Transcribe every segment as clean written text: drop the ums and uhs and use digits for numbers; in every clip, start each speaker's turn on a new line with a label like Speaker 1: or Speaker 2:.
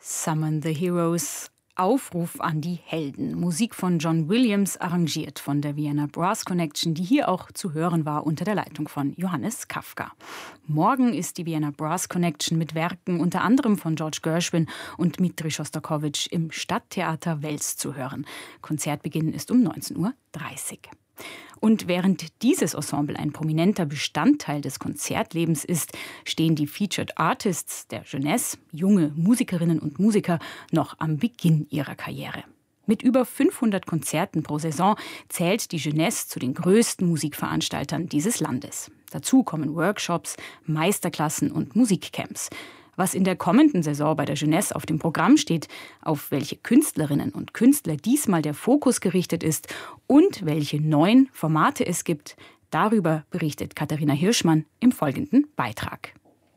Speaker 1: Summon the Heroes. Aufruf an die Helden. Musik von John Williams, arrangiert von der Vienna Brass Connection, die hier auch zu hören war unter der Leitung von Johannes Kafka. Morgen ist die Vienna Brass Connection mit Werken unter anderem von George Gershwin und Dmitri Schostakowitsch im Stadttheater Wels zu hören. Konzertbeginn ist um 19:30 Uhr. Und während dieses Ensemble ein prominenter Bestandteil des Konzertlebens ist, stehen die Featured Artists der Jeunesse, junge Musikerinnen und Musiker, noch am Beginn ihrer Karriere. Mit über 500 Konzerten pro Saison zählt die Jeunesse zu den größten Musikveranstaltern dieses Landes. Dazu kommen Workshops, Meisterklassen und Musikcamps. Was in der kommenden Saison bei der Jeunesse auf dem Programm steht, auf welche Künstlerinnen und Künstler diesmal der Fokus gerichtet ist und welche neuen Formate es gibt, darüber berichtet Katharina Hirschmann im folgenden Beitrag.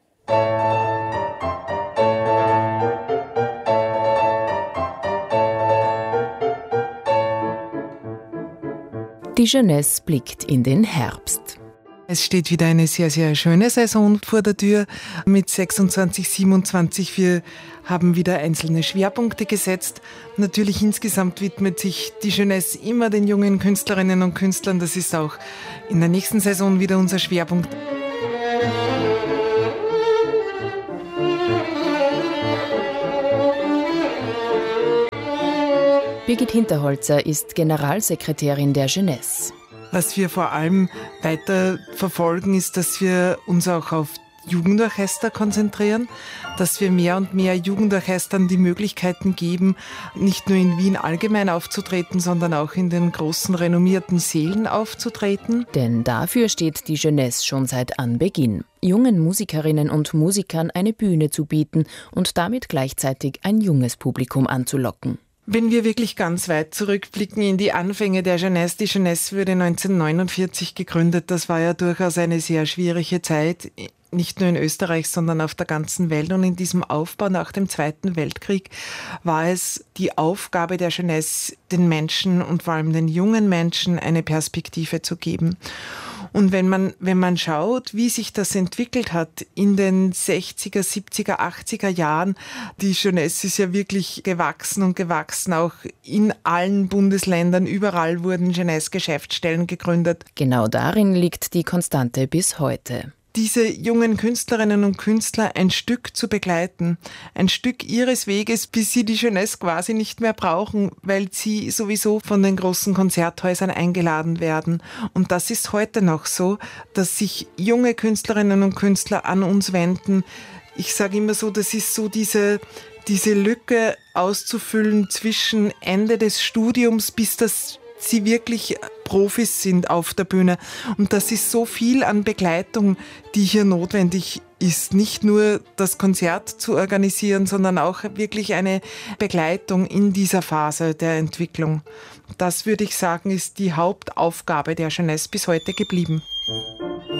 Speaker 2: Die Jeunesse blickt in den Herbst.
Speaker 3: Es steht wieder eine sehr, sehr schöne Saison vor der Tür mit 26, 27. Wir haben wieder einzelne Schwerpunkte gesetzt. Natürlich insgesamt widmet sich die Jeunesse immer den jungen Künstlerinnen und Künstlern. Das ist auch in der nächsten Saison wieder unser Schwerpunkt.
Speaker 2: Birgit Hinterholzer ist Generalsekretärin der Jeunesse.
Speaker 3: Was wir vor allem weiter verfolgen, ist, dass wir uns auch auf Jugendorchester konzentrieren, dass wir mehr und mehr Jugendorchestern die Möglichkeiten geben, nicht nur in Wien allgemein aufzutreten, sondern auch in den großen renommierten Sälen aufzutreten.
Speaker 2: Denn dafür steht die Jeunesse schon seit Anbeginn, jungen Musikerinnen und Musikern eine Bühne zu bieten und damit gleichzeitig ein junges Publikum anzulocken.
Speaker 3: Wenn wir wirklich ganz weit zurückblicken in die Anfänge der Jeunesse, die Jeunesse wurde 1949 gegründet. Das war ja durchaus eine sehr schwierige Zeit, nicht nur in Österreich, sondern auf der ganzen Welt. Und in diesem Aufbau nach dem Zweiten Weltkrieg war es die Aufgabe der Jeunesse, den Menschen und vor allem den jungen Menschen eine Perspektive zu geben. Und wenn man schaut, wie sich das entwickelt hat in den 60er, 70er, 80er Jahren, die Jeunesse ist ja wirklich gewachsen, auch in allen Bundesländern, überall wurden Jeunesse-Geschäftsstellen gegründet.
Speaker 2: Genau darin liegt die Konstante bis heute.
Speaker 3: Diese jungen Künstlerinnen und Künstler ein Stück zu begleiten, ein Stück ihres Weges, bis sie die Jeunesse quasi nicht mehr brauchen, weil sie sowieso von den großen Konzerthäusern eingeladen werden. Und das ist heute noch so, dass sich junge Künstlerinnen und Künstler an uns wenden. Ich sage immer so, das ist so diese Lücke auszufüllen zwischen Ende des Studiums, bis sie wirklich Profis sind auf der Bühne. Und das ist so viel an Begleitung, die hier notwendig ist. Nicht nur das Konzert zu organisieren, sondern auch wirklich eine Begleitung in dieser Phase der Entwicklung. Das, würde ich sagen, ist die Hauptaufgabe der Jeunesse bis heute geblieben.